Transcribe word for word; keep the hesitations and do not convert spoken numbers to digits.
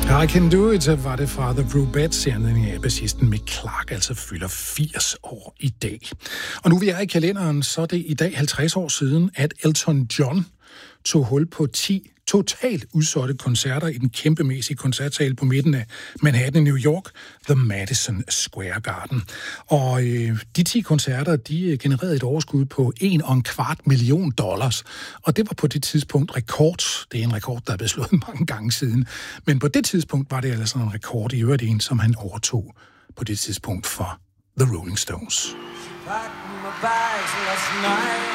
I Can Do It var det fra The Rubettes, i anledning af bassisten Mick Clark, altså fylder firs år i dag. Og nu vi er i kalenderen, så er det i dag halvtreds år siden, at Elton John tog hul på ti totalt udsolgte koncerter i den kæmpemæssige koncertsal på midten af Manhattan i New York, The Madison Square Garden. Og øh, de ti koncerter, de genererede et overskud på en og en kvart million dollars. Og det var på det tidspunkt rekord. Det er en rekord, der er blevet slået mange gange siden. Men på det tidspunkt var det altså en rekord, i øvrigt en, som han overtog på det tidspunkt for The Rolling Stones. Packed my bags last night.